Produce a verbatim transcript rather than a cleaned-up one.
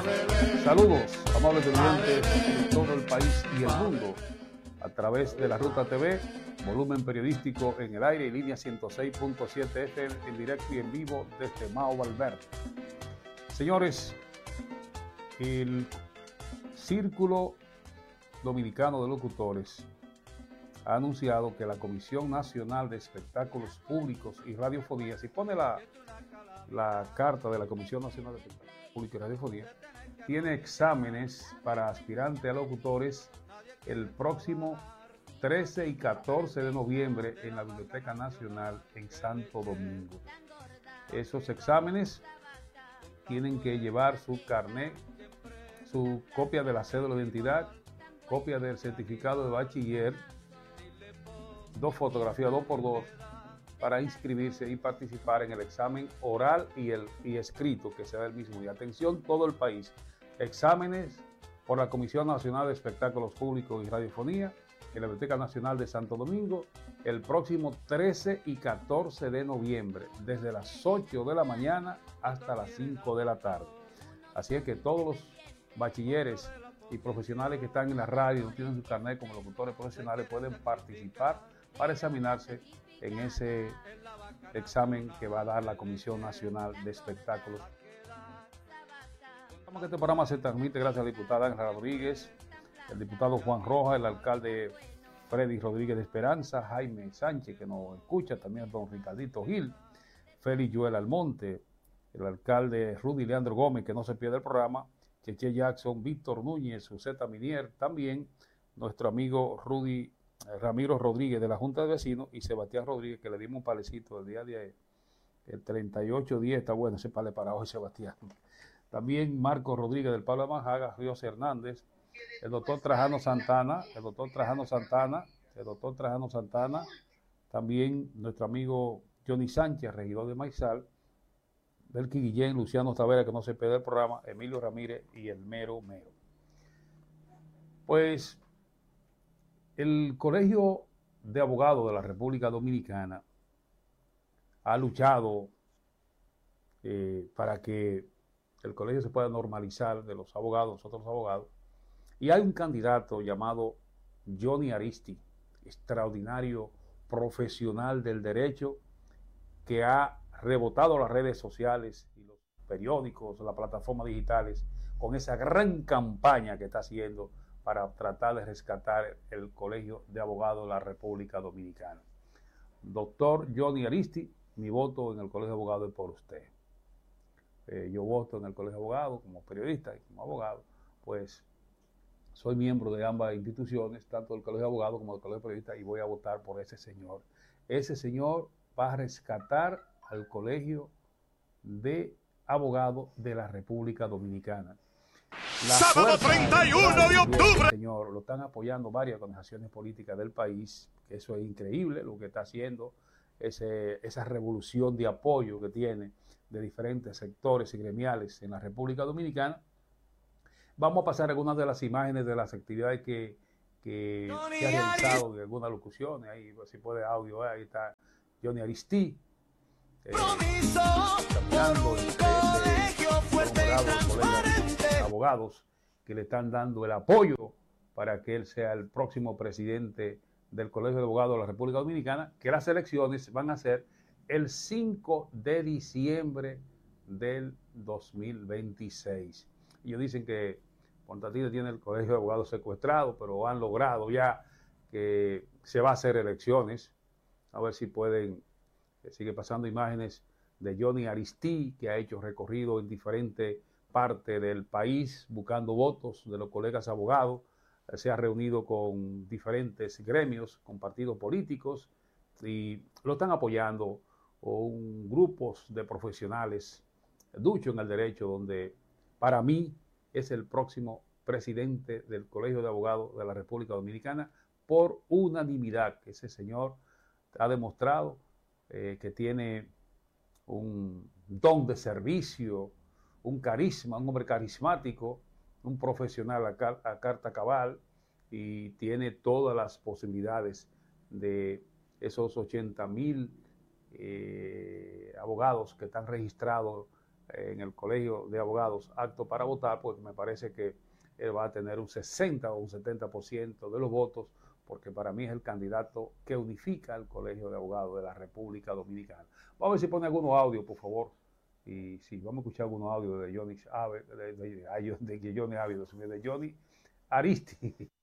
Saludos, amables televidentes de todo el país y el mundo, a través de la Ruta T V, volumen periodístico en el aire y línea ciento seis punto siete F M en directo y en vivo desde Mao Valverde. Señores, el Círculo Dominicano de Locutores ha anunciado que la Comisión Nacional de Espectáculos Públicos y Radiofonía, si pone la, la carta de la Comisión Nacional de Espectáculos Públicos y Radiofonía, tiene exámenes para aspirantes a locutores el próximo trece y catorce de noviembre en la Biblioteca Nacional en Santo Domingo. Esos exámenes tienen que llevar su carnet, su copia de la cédula de identidad, copia del certificado de bachiller, dos fotografías dos por dos para inscribirse y participar en el examen oral y, el, y escrito que será el mismo. Y atención todo el país, exámenes por la Comisión Nacional de Espectáculos Públicos y Radiofonía en la Biblioteca Nacional de Santo Domingo el próximo trece y catorce de noviembre, desde las ocho de la mañana hasta las cinco de la tarde. Así es que todos los bachilleres y profesionales que están en la radio y no tienen su carnet como locutores profesionales pueden participar para examinarse en ese examen que va a dar la Comisión Nacional de Espectáculos. Este programa se transmite gracias a la diputada Ángela Rodríguez, el diputado Juan Rojas, el alcalde Freddy Rodríguez de Esperanza, Jaime Sánchez, que nos escucha, también don Ricardito Gil, Félix Joel Almonte, el alcalde Rudy Leandro Gómez, que no se pierde el programa, Cheche Jackson, Víctor Núñez, Suseta Minier, también nuestro amigo Rudy Ramiro Rodríguez de la Junta de Vecinos y Sebastián Rodríguez, que le dimos un palecito el día de el treinta y ocho diez, está bueno ese pale para hoy, Sebastián. También Marco Rodríguez del Pablo Manjaga, Ríos Hernández, el doctor Trajano Santana, el doctor Trajano Santana, el doctor Trajano Santana, también nuestro amigo Johnny Sánchez, regidor de Maizal, Belki Guillén, Luciano Tavera, que no se pierde el programa, Emilio Ramírez y el Mero Mero. Pues el Colegio de Abogados de la República Dominicana ha luchado eh, para que el colegio se pueda normalizar de los abogados, otros abogados, y hay un candidato llamado Johnny Aristi, extraordinario profesional del derecho, que ha rebotado las redes sociales y los periódicos, las plataformas digitales, con esa gran campaña que está haciendo para tratar de rescatar el Colegio de Abogados de la República Dominicana. Doctor Johnny Aristi, mi voto en el Colegio de Abogados es por usted. Eh, yo voto en el Colegio de Abogados como periodista y como abogado, pues soy miembro de ambas instituciones, tanto del Colegio de Abogados como del Colegio de Periodistas, y voy a votar por ese señor. Ese señor va a rescatar al Colegio de Abogados de la República Dominicana. La Sábado treinta y uno de octubre. Señor, lo están apoyando varias organizaciones políticas del país, que eso es increíble lo que está haciendo, ese, esa revolución de apoyo que tiene de diferentes sectores y gremiales en la República Dominicana. Vamos a pasar algunas de las imágenes de las actividades que, que, que ha realizado, de algunas locuciones, ahí si puede audio, ahí está Johnny Aristi, eh, caminando entre los abogados que le están dando el apoyo para que él sea el próximo presidente del Colegio de Abogados de la República Dominicana, que las elecciones van a ser el cinco de diciembre del dos mil veintiséis. Ellos dicen que Pontatino tiene el Colegio de Abogados secuestrado, pero han logrado ya que se va a hacer elecciones. A ver si pueden, sigue pasando imágenes de Johnny Aristi, que ha hecho recorrido en diferentes partes del país buscando votos de los colegas abogados. Se ha reunido con diferentes gremios, con partidos políticos, y lo están apoyando con grupos de profesionales duchos en el derecho, donde para mí es el próximo presidente del Colegio de Abogados de la República Dominicana por unanimidad, que ese señor ha demostrado eh, que tiene un don de servicio, un carisma, un hombre carismático, un profesional a, car a carta cabal, y tiene todas las posibilidades de esos ochenta mil eh, abogados que están registrados en el Colegio de Abogados apto para votar, porque me parece que él va a tener un sesenta o un setenta por ciento de los votos, porque para mí es el candidato que unifica el Colegio de Abogados de la República Dominicana. Vamos a ver si pone algunos audios, por favor. Y sí, vamos a escuchar algunos audios de Johnny Ave, de, de, de, de, de Johnny Ávila, de Johnny Aristi.